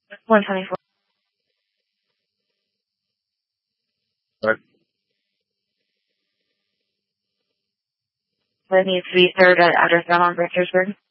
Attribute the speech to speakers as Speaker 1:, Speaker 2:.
Speaker 1: 124.
Speaker 2: What?
Speaker 1: That needs to be served at address down on Richardsburg.